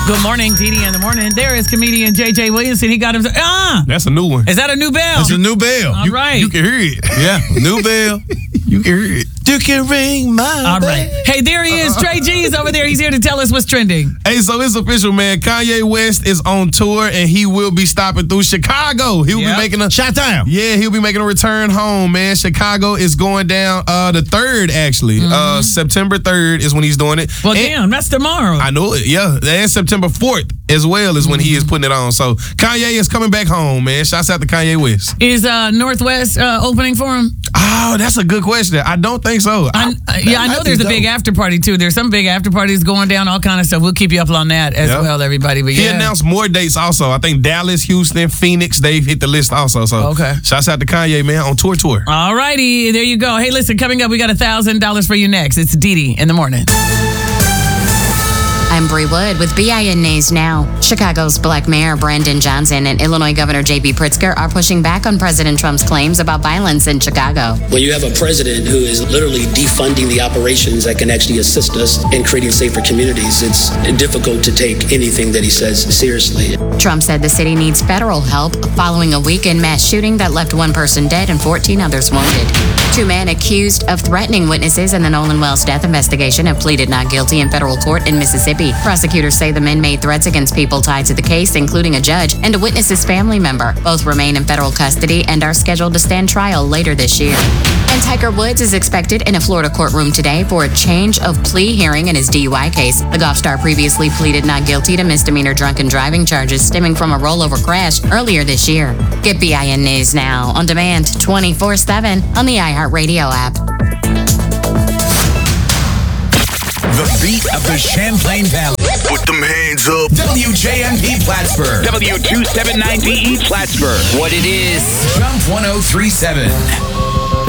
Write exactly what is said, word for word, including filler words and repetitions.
Good morning, D D in the morning. There is comedian J J Williamson. He got him. Ah, that's a new one. Is that a new bell? That's a new bell. All you, right. You can hear it. Yeah, new bell. You can hear it. You can ring my All bell. right. Hey, there he is. Trey G's over there. He's here to tell us what's trending. Hey, so it's official, man. Kanye West is on tour, and he will be stopping through Chicago. He'll Yep. be making a Shot down. Yeah, he'll be making a return home, man. Chicago is going down uh, the third, actually. Mm-hmm. Uh, September third is when he's doing it. Well, And- damn, that's tomorrow. I know it, yeah. And September fourth as well is when he is putting it on. So Kanye is coming back home, man. Shouts out to Kanye West. Is uh, Northwest uh, opening for him? Oh, that's a good question. I don't think so. I, I, yeah, I know might there's be a big dope. after party, too. There's some big after parties going down, all kind of stuff. We'll keep you up on that as Yep. well, everybody. But He yeah. announced more dates also. I think Dallas, Houston, Phoenix, they've hit the list also. So Okay. shouts out to Kanye, man, on tour tour. All righty, there you go. Hey, listen, coming up, we got one thousand dollars for you next. It's D D in the morning. I'm Bree Wood with B I N News Now. Chicago's Black Mayor Brandon Johnson and Illinois Governor J B Pritzker are pushing back on President Trump's claims about violence in Chicago. When you have a president who is literally defunding the operations that can actually assist us in creating safer communities, it's difficult to take anything that he says seriously. Trump said the city needs federal help following a weekend mass shooting that left one person dead and fourteen others wounded. Two men accused of threatening witnesses in the Nolan Wells death investigation have pleaded not guilty in federal court in Mississippi. Prosecutors say the men made threats against people tied to the case, including a judge and a witness's family member. Both remain in federal custody and are scheduled to stand trial later this year. And Tiger Woods is expected in a Florida courtroom today for a change of plea hearing in his D U I case. The golf star previously pleaded not guilty to misdemeanor drunken driving charges stemming from a rollover crash earlier this year. Get B I N News Now on demand twenty-four seven on the iHeartRadio app. The beat of the Champlain Valley. Put them hands up. W J M P Plattsburgh. W two seventy-nine D E Plattsburgh. What it is. Jump one oh three seven.